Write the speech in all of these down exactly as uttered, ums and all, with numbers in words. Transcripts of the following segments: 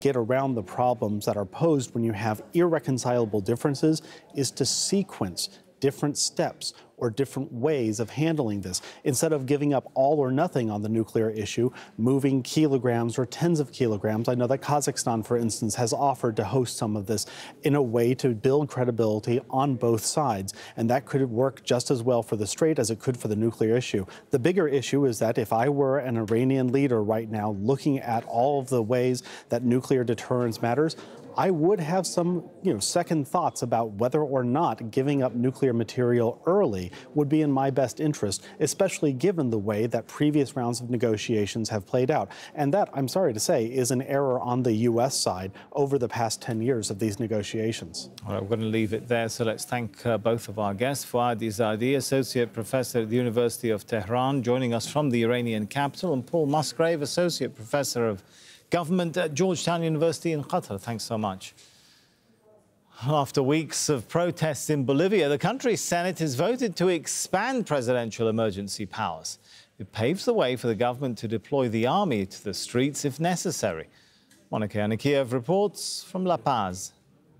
Get around the problems that are posed when you have irreconcilable differences is to sequence different steps or different ways of handling this. Instead of giving up all or nothing on the nuclear issue, moving kilograms or tens of kilograms. I know that Kazakhstan, for instance, has offered to host some of this in a way to build credibility on both sides. And that could work just as well for the Strait as it could for the nuclear issue. The bigger issue is that if I were an Iranian leader right now looking at all of the ways that nuclear deterrence matters, I would have some, you know, second thoughts about whether or not giving up nuclear material early would be in my best interest, especially given the way that previous rounds of negotiations have played out. And that, I'm sorry to say, is an error on the U S side over the past ten years of these negotiations. All right, we're going to leave it there. So let's thank uh, both of our guests. Fouad Izadi, Associate Professor at the University of Tehran, joining us from the Iranian capital, and Paul Musgrave, Associate Professor of Government at Georgetown University in Qatar. Thanks so much. After weeks of protests in Bolivia, the country's Senate has voted to expand presidential emergency powers. It paves the way for the government to deploy the army to the streets if necessary. Monica Anikiev reports from La Paz.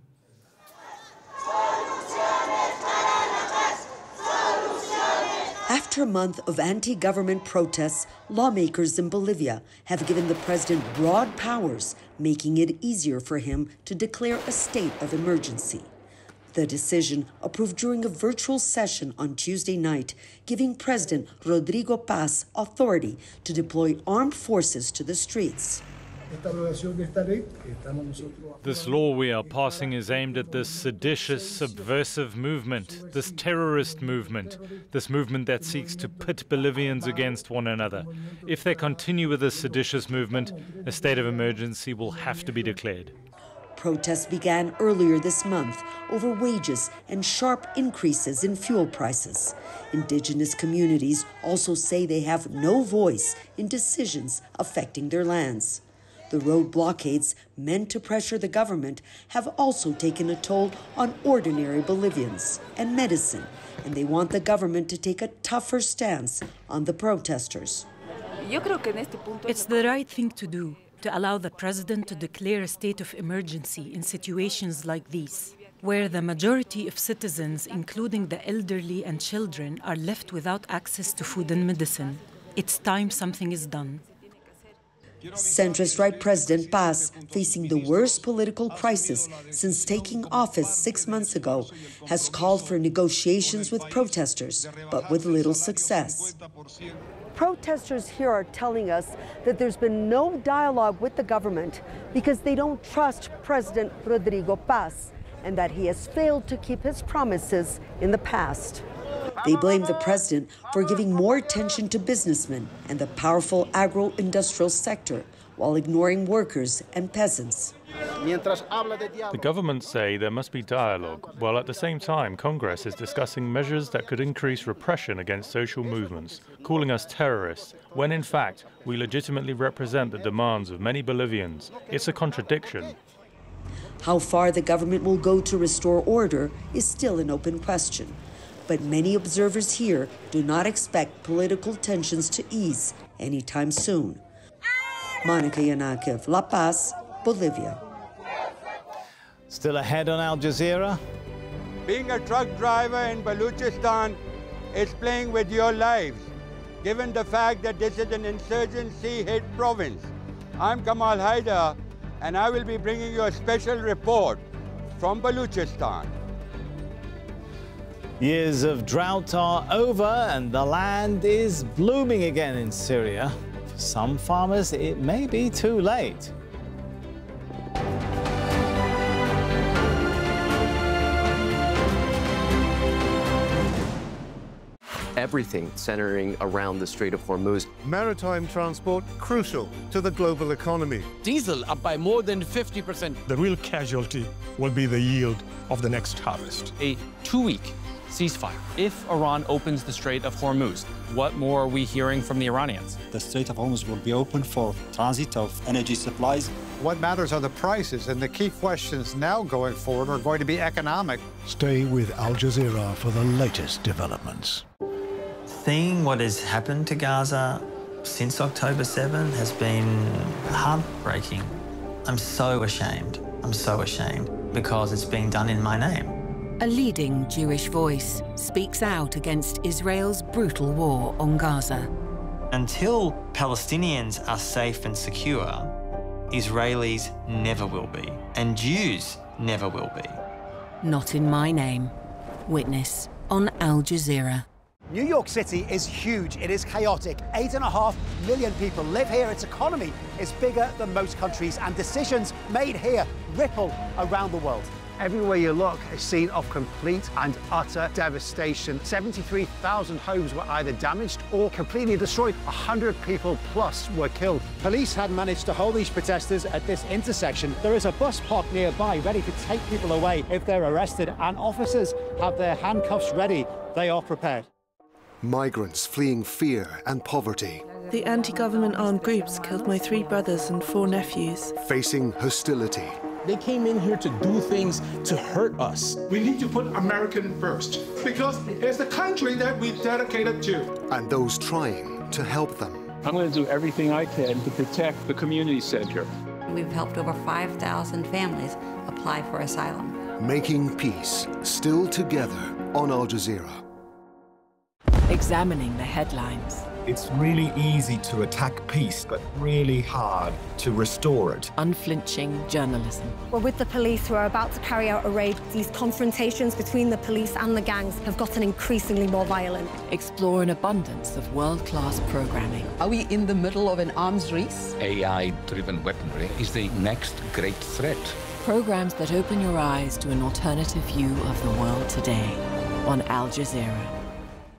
After a month of anti-government protests, lawmakers in Bolivia have given the president broad powers, making it easier for him to declare a state of emergency. The decision, approved during a virtual session on Tuesday night, giving President Rodrigo Paz authority to deploy armed forces to the streets. This law we are passing is aimed at this seditious, subversive movement, this terrorist movement, this movement that seeks to pit Bolivians against one another. If they continue with this seditious movement, a state of emergency will have to be declared. Protests began earlier this month over wages and sharp increases in fuel prices. Indigenous communities also say they have no voice in decisions affecting their lands. The road blockades meant to pressure the government have also taken a toll on ordinary Bolivians and medicine, and they want the government to take a tougher stance on the protesters. It's the right thing to do, to allow the president to declare a state of emergency in situations like these, where the majority of citizens, including the elderly and children, are left without access to food and medicine. It's time something is done. Centrist right President Paz, facing the worst political crisis since taking office six months ago, has called for negotiations with protesters, but with little success. Protesters here are telling us that there's been no dialogue with the government because they don't trust President Rodrigo Paz and that he has failed to keep his promises in the past. They blame the president for giving more attention to businessmen and the powerful agro-industrial sector while ignoring workers and peasants. The government say there must be dialogue, while at the same time Congress is discussing measures that could increase repression against social movements, calling us terrorists, when in fact we legitimately represent the demands of many Bolivians. It's a contradiction. How far the government will go to restore order is still an open question. But many observers here do not expect political tensions to ease anytime soon. Monica Anikiev, La Paz, Bolivia. Still ahead on Al Jazeera. Being a truck driver in Balochistan is playing with your lives, given the fact that this is an insurgency-hit province. I'm Kamal Haider, and I will be bringing you a special report from Balochistan. Years of drought are over and the land is blooming again in Syria. For some farmers, it may be too late. Everything centering around the Strait of Hormuz. Maritime transport crucial to the global economy. Diesel up by more than fifty percent. The real casualty will be the yield of the next harvest. A two-week ceasefire. If Iran opens the Strait of Hormuz, what more are we hearing from the Iranians? The Strait of Hormuz will be open for transit of energy supplies. What matters are the prices, and the key questions now going forward are going to be economic. Stay with Al Jazeera for the latest developments. Seeing what has happened to Gaza since October seventh has been heartbreaking. I'm so ashamed. I'm so ashamed because it's being done in my name. A leading Jewish voice speaks out against Israel's brutal war on Gaza. Until Palestinians are safe and secure, Israelis never will be, and Jews never will be. Not in my name. Witness on Al Jazeera. New York City is huge. It is chaotic. Eight and a half million people live here. Its economy is bigger than most countries, and decisions made here ripple around the world. Everywhere you look, a scene of complete and utter devastation. seventy-three thousand homes were either damaged or completely destroyed. one hundred people plus were killed. Police had managed to hold these protesters at this intersection. There is a bus parked nearby ready to take people away if they're arrested, and officers have their handcuffs ready. They are prepared. Migrants fleeing fear and poverty. The anti-government armed groups killed my three brothers and four nephews. Facing hostility. They came in here to do things to hurt us. We need to put American first, because it's the country that we dedicated to. And those trying to help them. I'm going to do everything I can to protect the community center. We've helped over five thousand families apply for asylum. Making peace, still together on Al Jazeera. Examining the headlines. It's really easy to attack peace, but really hard to restore it. Unflinching journalism. We're with the police who are about to carry out a raid. These confrontations between the police and the gangs have gotten increasingly more violent. Explore an abundance of world-class programming. Are we in the middle of an arms race? A I-driven weaponry is the next great threat. Programs that open your eyes to an alternative view of the world today on Al Jazeera.